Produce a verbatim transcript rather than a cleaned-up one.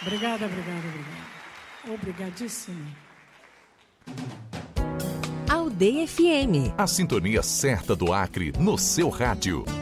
Obrigada, obrigada, obrigada. Obrigadíssima. Aldeia F M. A sintonia certa do Acre no seu rádio.